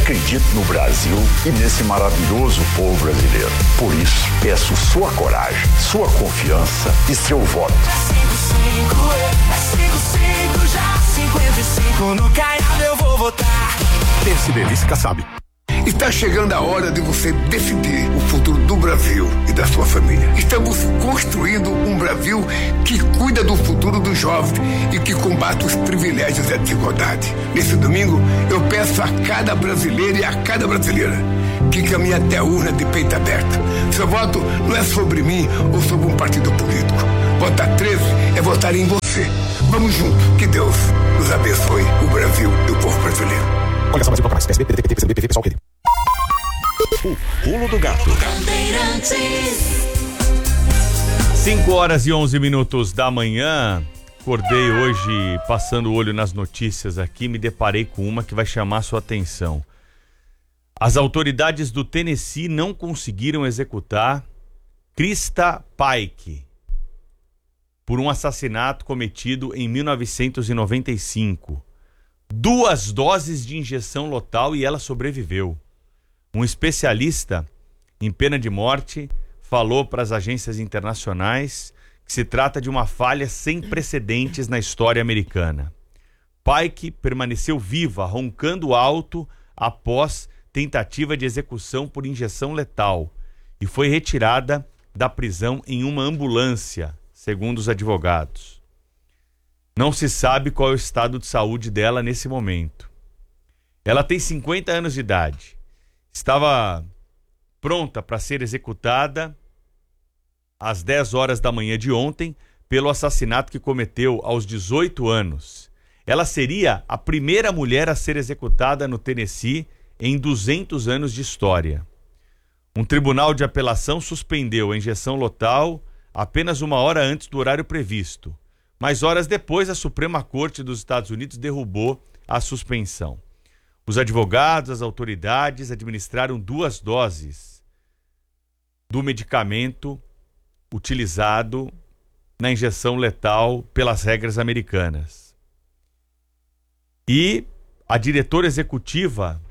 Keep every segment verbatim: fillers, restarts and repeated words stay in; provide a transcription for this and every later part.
acredito no Brasil e nesse maravilhoso povo brasileiro. Por isso, peço sua coragem, sua confiança e seu voto. cinco cinco, é cinco cinco, já cinquenta e cinco no Caiado eu vou votar. Pense Delícia Kassab. Está chegando a hora de você decidir o futuro do Brasil e da sua família. Estamos construindo um Brasil que cuida do futuro dos jovens e que combate os privilégios e a desigualdade. Nesse domingo, eu peço a cada brasileiro e a cada brasileira que caminhe até a urna de peito aberto. Seu voto não é sobre mim ou sobre um partido político. Votar treze é votar em você. Vamos juntos. Que Deus nos abençoe, o Brasil e o povo brasileiro. Coligação Brasil Proclamais, P S B, P D T, P T, P C B, P V, pessoal querido. O pulo do gato. cinco horas e onze minutos da manhã. Acordei hoje passando o olho nas notícias aqui, me deparei com uma que vai chamar sua atenção. As autoridades do Tennessee não conseguiram executar Krista Pike por um assassinato cometido em mil novecentos e noventa e cinco. Duas doses de injeção letal e ela sobreviveu. Um especialista em pena de morte falou para as agências internacionais que se trata de uma falha sem precedentes na história americana. Pike permaneceu viva, roncando alto após tentativa de execução por injeção letal e foi retirada da prisão em uma ambulância, segundo os advogados. Não se sabe qual é o estado de saúde dela nesse momento. Ela tem cinquenta anos de idade. Estava pronta para ser executada às dez horas da manhã de ontem pelo assassinato que cometeu aos dezoito anos. Ela seria a primeira mulher a ser executada no Tennessee em duzentos anos de história. Um tribunal de apelação suspendeu a injeção letal apenas uma hora antes do horário previsto. Mas horas depois, a Suprema Corte dos Estados Unidos derrubou a suspensão. Os advogados, as autoridades administraram duas doses do medicamento utilizado na injeção letal pelas regras americanas. E a diretora executiva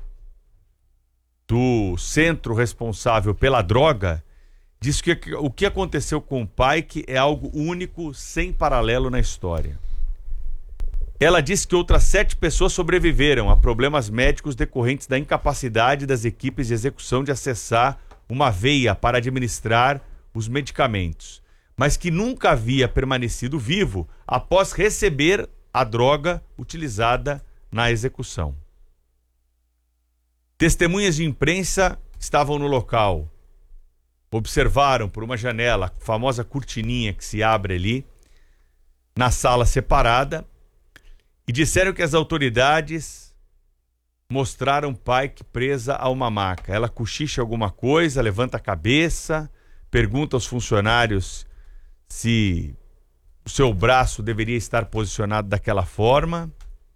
do centro responsável pela droga diz que o que aconteceu com o Pike é algo único, sem paralelo na história. Ela disse que outras sete pessoas sobreviveram a problemas médicos decorrentes da incapacidade das equipes de execução de acessar uma veia para administrar os medicamentos, mas que nunca havia permanecido vivo após receber a droga utilizada na execução. Testemunhas de imprensa estavam no local. Observaram por uma janela, a famosa cortininha que se abre ali, na sala separada, e disseram que as autoridades mostraram Pike presa a uma maca. Ela cochicha alguma coisa, levanta a cabeça, pergunta aos funcionários se o seu braço deveria estar posicionado daquela forma.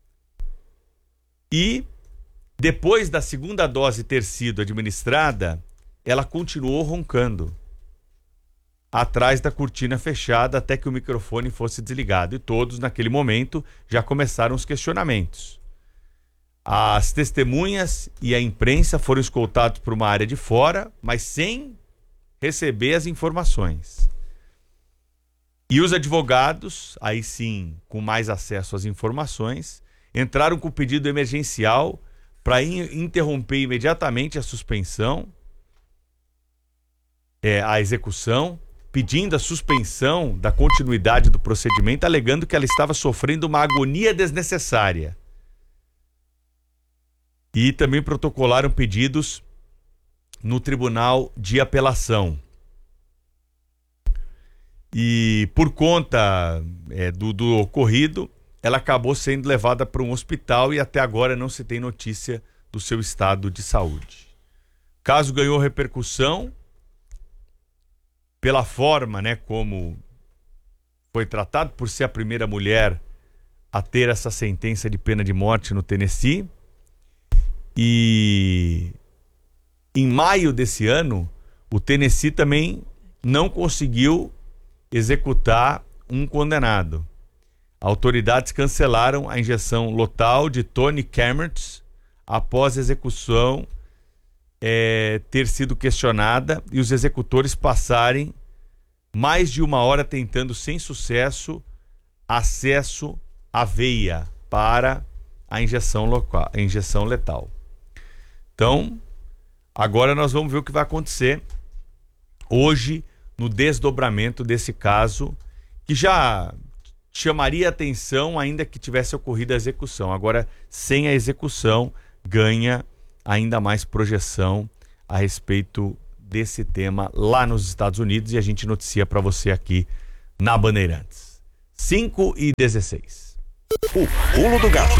E, depois da segunda dose ter sido administrada, ela continuou roncando atrás da cortina fechada até que o microfone fosse desligado. E todos, naquele momento, já começaram os questionamentos. As testemunhas e a imprensa foram escoltados por uma área de fora, mas sem receber as informações. E os advogados, aí sim, com mais acesso às informações, entraram com o pedido emergencial para interromper imediatamente a suspensão, é, a execução, pedindo a suspensão da continuidade do procedimento, alegando que ela estava sofrendo uma agonia desnecessária. E também protocolaram pedidos no Tribunal de Apelação. E por conta é, do, do ocorrido, ela acabou sendo levada para um hospital e até agora não se tem notícia do seu estado de saúde. O caso ganhou repercussão pela forma, né, como foi tratado, por ser a primeira mulher a ter essa sentença de pena de morte no Tennessee. E em maio desse ano, o Tennessee também não conseguiu executar um condenado. Autoridades cancelaram a injeção letal de Tony Cameron após a execução é, ter sido questionada e os executores passarem mais de uma hora tentando, sem sucesso, acesso à veia para a injeção, local, a injeção letal. Então, agora nós vamos ver o que vai acontecer hoje no desdobramento desse caso, que já chamaria atenção ainda que tivesse ocorrido a execução. Agora, sem a execução, ganha ainda mais projeção a respeito desse tema lá nos Estados Unidos, e a gente noticia para você aqui na Bandeirantes. cinco e dezesseis. O Pulo do Gato.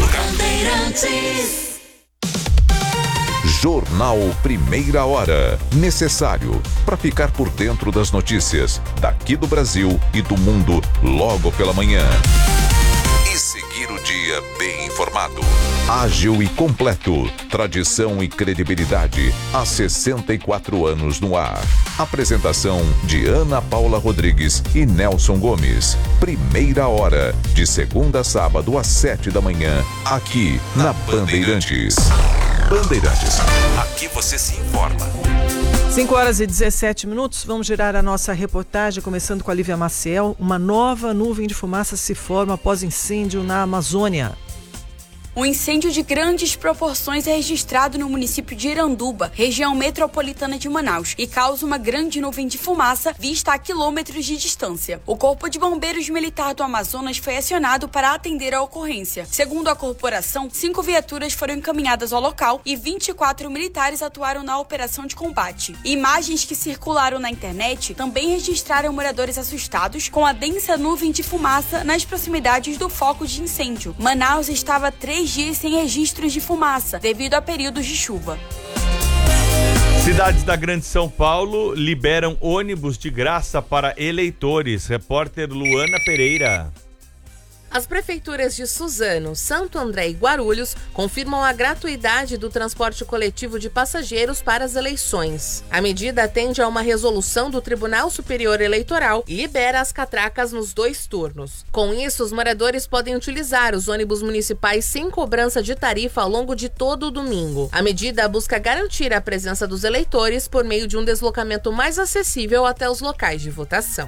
Jornal Primeira Hora. Necessário para ficar por dentro das notícias daqui do Brasil e do mundo logo pela manhã. E seguir o dia bem informado. Ágil e completo. Tradição e credibilidade há sessenta e quatro anos no ar. Apresentação de Ana Paula Rodrigues e Nelson Gomes. Primeira Hora, de segunda a sábado às sete da manhã, aqui na Bandeirantes. Bandeirantes. Aqui você se informa. cinco horas e dezessete minutos, vamos girar a nossa reportagem, começando com a Lívia Maciel. Uma nova nuvem de fumaça se forma após incêndio na Amazônia. Um incêndio de grandes proporções é registrado no município de Iranduba, região metropolitana de Manaus, e causa uma grande nuvem de fumaça vista a quilômetros de distância. O Corpo de Bombeiros Militar do Amazonas foi acionado para atender a ocorrência. Segundo a corporação, cinco viaturas foram encaminhadas ao local e vinte e quatro militares atuaram na operação de combate. Imagens que circularam na internet também registraram moradores assustados com a densa nuvem de fumaça nas proximidades do foco de incêndio. Manaus estava três dias sem registros de fumaça, devido a períodos de chuva. Cidades da Grande São Paulo liberam ônibus de graça para eleitores. Repórter Luana Pereira. As prefeituras de Suzano, Santo André e Guarulhos confirmam a gratuidade do transporte coletivo de passageiros para as eleições. A medida atende a uma resolução do Tribunal Superior Eleitoral e libera as catracas nos dois turnos. Com isso, os moradores podem utilizar os ônibus municipais sem cobrança de tarifa ao longo de todo o domingo. A medida busca garantir a presença dos eleitores por meio de um deslocamento mais acessível até os locais de votação.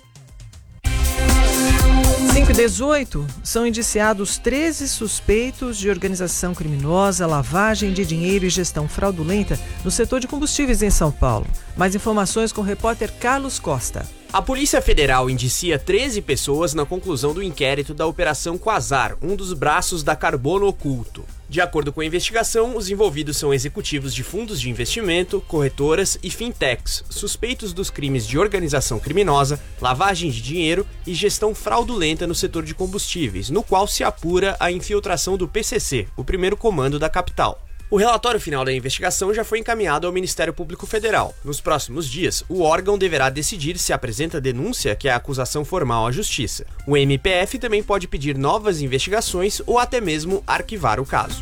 cinco e dezoito, são indiciados treze suspeitos de organização criminosa, lavagem de dinheiro e gestão fraudulenta no setor de combustíveis em São Paulo. Mais informações com o repórter Carlos Costa. A Polícia Federal indicia treze pessoas na conclusão do inquérito da Operação Quasar, um dos braços da Carbono Oculto. De acordo com a investigação, os envolvidos são executivos de fundos de investimento, corretoras e fintechs, suspeitos dos crimes de organização criminosa, lavagem de dinheiro e gestão fraudulenta no setor de combustíveis, no qual se apura a infiltração do P C C, o primeiro comando da capital. O relatório final da investigação já foi encaminhado ao Ministério Público Federal. Nos próximos dias, o órgão deverá decidir se apresenta denúncia, que é a acusação formal à Justiça. O M P F também pode pedir novas investigações ou até mesmo arquivar o caso.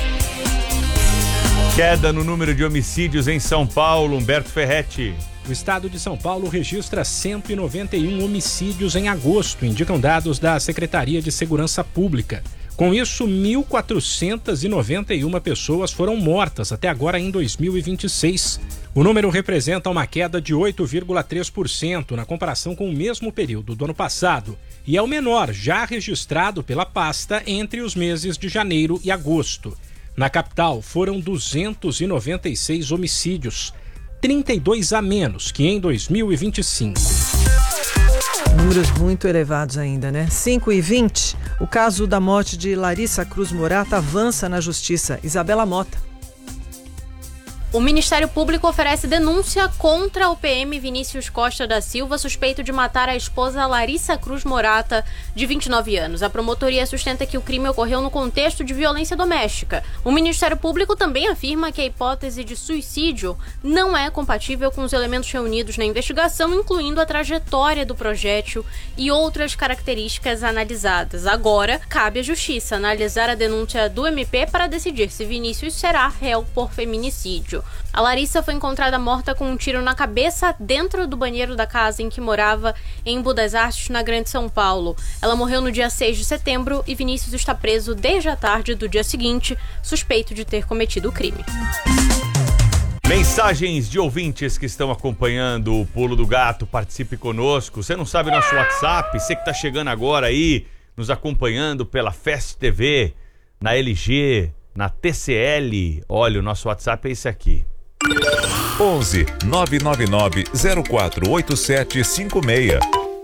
Queda no número de homicídios em São Paulo, Humberto Ferretti. O estado de São Paulo registra cento e noventa e um homicídios em agosto, indicam dados da Secretaria de Segurança Pública. Com isso, mil quatrocentas e noventa e uma pessoas foram mortas até agora em dois mil e vinte e seis. O número representa uma queda de oito vírgula três por cento na comparação com o mesmo período do ano passado e é o menor já registrado pela pasta entre os meses de janeiro e agosto. Na capital, foram duzentos e noventa e seis homicídios, trinta e dois a menos que em dois mil e vinte e cinco. Números muito elevados ainda, né? cinco e vinte, o caso da morte de Larissa Cruz Morata avança na Justiça. Isabela Mota. O Ministério Público oferece denúncia contra o P M Vinícius Costa da Silva, suspeito de matar a esposa Larissa Cruz Morata, de vinte e nove anos. A promotoria sustenta que o crime ocorreu no contexto de violência doméstica. O Ministério Público também afirma que a hipótese de suicídio não é compatível com os elementos reunidos na investigação, incluindo a trajetória do projétil e outras características analisadas. Agora, cabe à Justiça analisar a denúncia do M P para decidir se Vinícius será réu por feminicídio. homicídio. A Larissa foi encontrada morta com um tiro na cabeça dentro do banheiro da casa em que morava em Embu das Artes, na Grande São Paulo. Ela morreu no dia seis de setembro e Vinícius está preso desde a tarde do dia seguinte, suspeito de ter cometido o crime. Mensagens de ouvintes que estão acompanhando o Pulo do Gato, participe conosco. Você não sabe o nosso WhatsApp? Você que está chegando agora aí, nos acompanhando pela Fast T V, na L G, na T C L. Olha, o nosso WhatsApp é esse aqui. onze nove nove nove zero quatro oito sete cinco seis.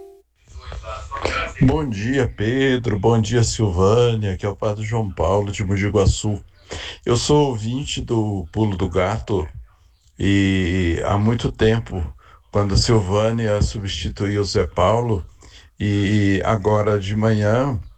Bom dia, Pedro. Bom dia, Silvânia. Aqui é o Padre João Paulo de Mogi Guaçu. Eu sou ouvinte do Pulo do Gato e há muito tempo, quando a Silvânia substituiu o Zé Paulo, e agora de manhã